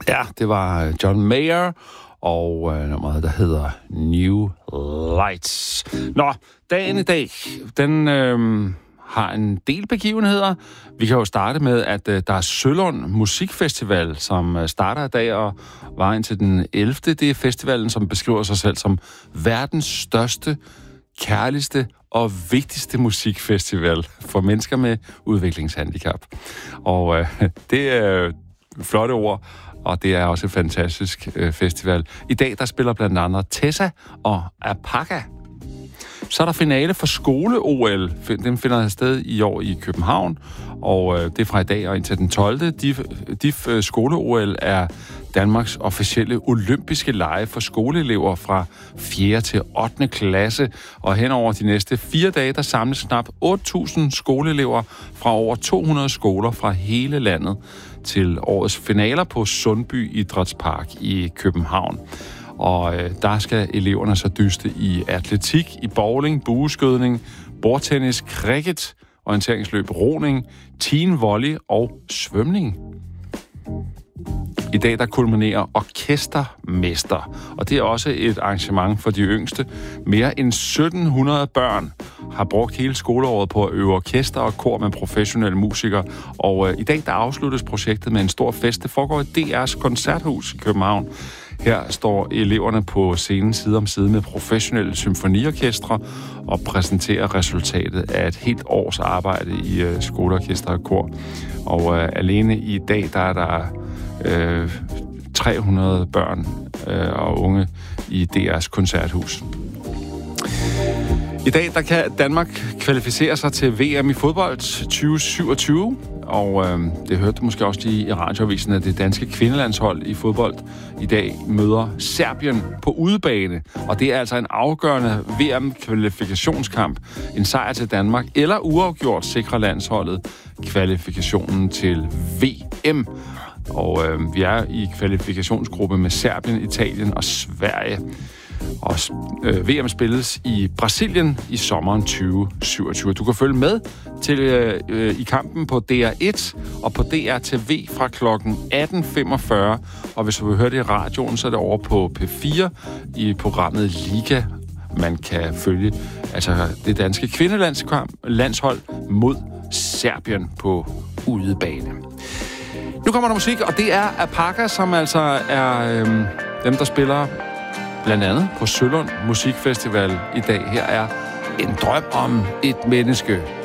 Ja, det var John Mayer og nummeret, der hedder New Lights. Nå, dagen i dag, den har en del begivenheder. Vi kan jo starte med, at der er Sølund Musikfestival, som starter i dag og var indtil den 11. Det er festivalen, som beskriver sig selv som verdens største, kærligste og vigtigste musikfestival for mennesker med udviklingshandicap. Og det er flotte ord, og det er også en fantastisk festival. I dag, der spiller blandt andet Tessa og Apaka. Så er der finale for skole-OL. Den finder sted i år i København, og det er fra i dag og indtil den 12. DIF skole-OL er Danmarks officielle olympiske lege for skoleelever fra 4. til 8. klasse. Og hen over de næste 4 dage, der samles knap 8.000 skoleelever fra over 200 skoler fra hele landet til årets finaler på Sundby Idrætspark i København. Og der skal eleverne så dyste i atletik, i bowling, bueskydning, bordtennis, cricket, orienteringsløb, roning, teen volley og svømning. I dag der kulminerer Orkestermester, og det er også et arrangement for de yngste. Mere end 1700 børn har brugt hele skoleåret på at øve orkester og kor med professionelle musikere, og i dag der afsluttes projektet med en stor fest. Det foregår i DR's Koncerthus i København. Her står eleverne på scenen side om side med professionelle symfoniorkestre og præsenterer resultatet af et helt års arbejde i skoleorkester og kor. Og alene i dag der er der 300 børn og unge i DR's Koncerthus. I dag der kan Danmark kvalificere sig til VM i fodbold 2027, og det hørte du måske også lige i radioavisen, at det danske kvindelandshold i fodbold i dag møder Serbien på udebane, og det er altså en afgørende VM-kvalifikationskamp. En sejr til Danmark eller uafgjort sikrer landsholdet kvalifikationen til VM. Og vi er i kvalifikationsgruppe med Serbien, Italien og Sverige. Og VM spilles i Brasilien i sommeren 2027. Du kan følge med til i kampen på DR1 og på DR TV fra klokken 18.45. Og hvis du vil høre det i radioen, så er det over på P4 i programmet Liga. Man kan følge altså det danske kvindelandshold mod Serbien på udebane. Nu kommer der musik, og det er Apaka, som altså er dem, der spiller blandt andet på Sølund Musikfestival i dag. Her er En drøm om et menneske.